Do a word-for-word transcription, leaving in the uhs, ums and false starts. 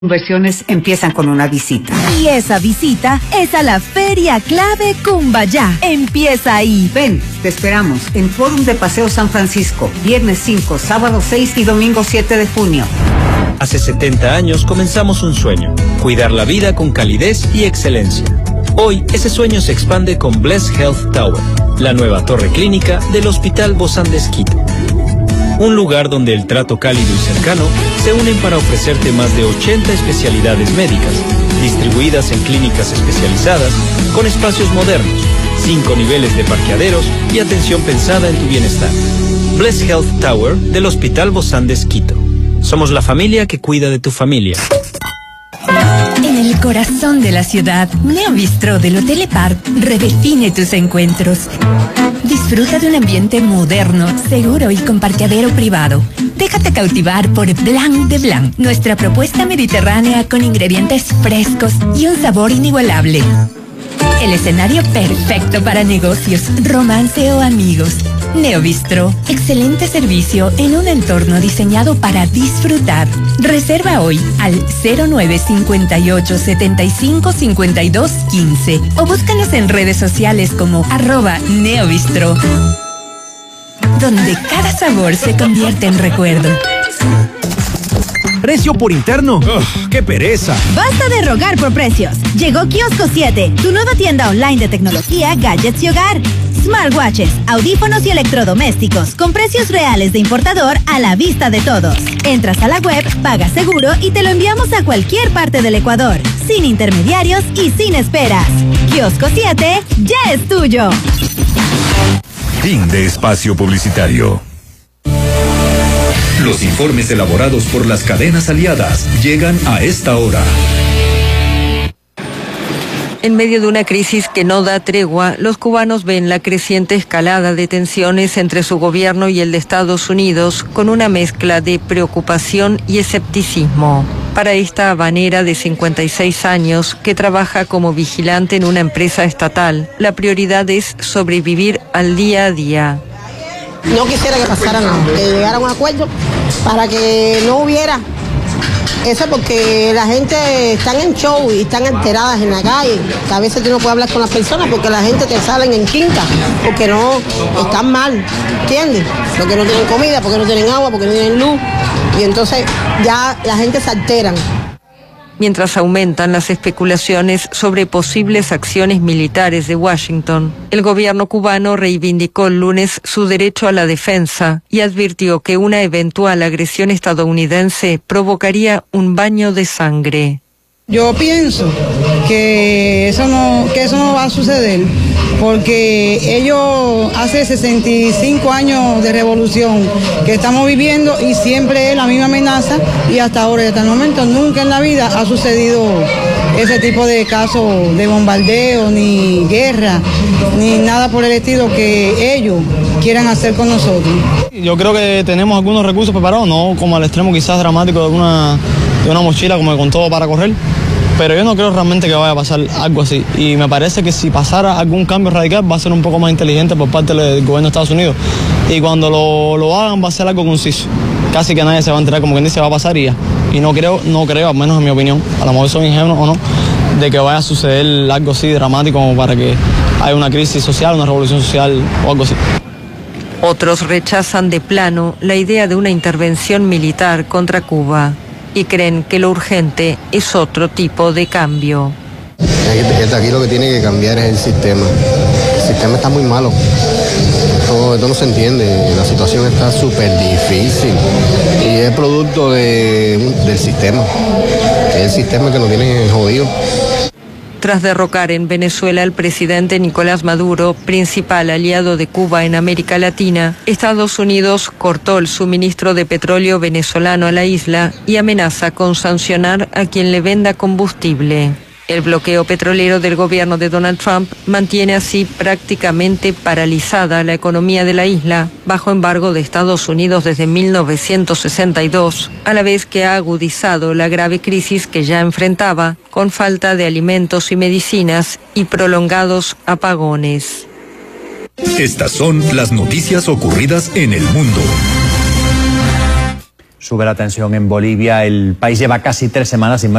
Inversiones empiezan con una visita. Y esa visita es a la Feria Clave Cumbayá. Empieza ahí. Ven, te esperamos en Fórum de Paseo San Francisco, viernes cinco, sábado seis y domingo siete de junio. Hace setenta años comenzamos un sueño, cuidar la vida con calidez y excelencia. Hoy ese sueño se expande con Bless Health Tower, la nueva torre clínica del Hospital Bozán de Esquito. Un lugar donde el trato cálido y cercano se unen para ofrecerte más de ochenta especialidades médicas, distribuidas en clínicas especializadas, con espacios modernos, cinco niveles de parqueaderos y atención pensada en tu bienestar. Bless Health Tower del Hospital Bozán de Esquito. Somos la familia que cuida de tu familia. En el corazón de la ciudad, Neo Bistro del Hotel Epar redefine tus encuentros. Disfruta de un ambiente moderno, seguro y con parqueadero privado. Déjate cautivar por Blanc de Blanc, nuestra propuesta mediterránea con ingredientes frescos y un sabor inigualable. El escenario perfecto para negocios, romance o amigos. Neo Bistro, excelente servicio en un entorno diseñado para disfrutar. Reserva hoy al cero nueve cincuenta y ocho setenta y cinco cincuenta y dos quince o búscanos en redes sociales como arroba Neo Bistro, donde cada sabor se convierte en recuerdo. Precio por interno. Ugh, ¡qué pereza! Basta de rogar por precios. Llegó Kiosco siete, tu nueva tienda online de tecnología, gadgets y hogar. Smartwatches, audífonos y electrodomésticos con precios reales de importador a la vista de todos. Entras a la web, pagas seguro y te lo enviamos a cualquier parte del Ecuador, sin intermediarios y sin esperas. Kiosco siete ya es tuyo. Fin de espacio publicitario. Los informes elaborados por las cadenas aliadas llegan a esta hora. En medio de una crisis que no da tregua, los cubanos ven la creciente escalada de tensiones entre su gobierno y el de Estados Unidos con una mezcla de preocupación y escepticismo. Para esta habanera de cincuenta y seis años, que trabaja como vigilante en una empresa estatal, la prioridad es sobrevivir al día a día. No quisiera que pasara nada, que llegara a un acuerdo para que no hubiera eso, porque la gente está en show y están enteradas en la calle, que a veces tú no puedes hablar con las personas porque la gente te salen en quinta, porque no están mal, ¿entiendes? Porque no tienen comida, porque no tienen agua, porque no tienen luz, y entonces ya la gente se alteran. Mientras aumentan las especulaciones sobre posibles acciones militares de Washington, el gobierno cubano reivindicó el lunes su derecho a la defensa y advirtió que una eventual agresión estadounidense provocaría un baño de sangre. Yo pienso que eso no, que eso no va a suceder, porque ellos hace sesenta y cinco años de revolución que estamos viviendo y siempre es la misma amenaza, y hasta ahora, hasta el momento, nunca en la vida ha sucedido ese tipo de casos de bombardeo, ni guerra, ni nada por el estilo que ellos quieran hacer con nosotros. Yo creo que tenemos algunos recursos preparados, no como al extremo quizás dramático de una, de una mochila como con todo para correr, pero yo no creo realmente que vaya a pasar algo así, y me parece que si pasara algún cambio radical va a ser un poco más inteligente por parte del gobierno de Estados Unidos, y cuando lo, lo hagan va a ser algo conciso, casi que nadie se va a enterar, como quien dice, va a pasar y ya, y no creo, no creo, al menos en mi opinión, a lo mejor soy ingenuo o no, de que vaya a suceder algo así dramático como para que haya una crisis social, una revolución social o algo así. Otros rechazan de plano la idea de una intervención militar contra Cuba y creen que lo urgente es otro tipo de cambio. Aquí, aquí lo que tiene que cambiar es el sistema. El sistema está muy malo. Esto, esto no se entiende. La situación está súper difícil. Y es producto de, del sistema. Es el sistema que nos tiene jodido. Tras derrocar en Venezuela al presidente Nicolás Maduro, principal aliado de Cuba en América Latina, Estados Unidos cortó el suministro de petróleo venezolano a la isla y amenaza con sancionar a quien le venda combustible. El bloqueo petrolero del gobierno de Donald Trump mantiene así prácticamente paralizada la economía de la isla, bajo embargo de Estados Unidos desde mil novecientos sesenta y dos, a la vez que ha agudizado la grave crisis que ya enfrentaba, con falta de alimentos y medicinas y prolongados apagones. Estas son las noticias ocurridas en el mundo. Sube la tensión en Bolivia. El país lleva casi tres semanas sin